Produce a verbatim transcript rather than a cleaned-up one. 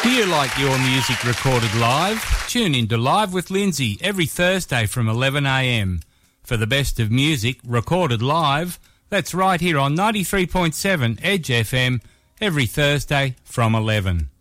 Do you like your music recorded live? Tune in to Live with Lindsay every Thursday from eleven a m for the best of music recorded live. That's right here on ninety-three point seven Edge F M every Thursday from eleven.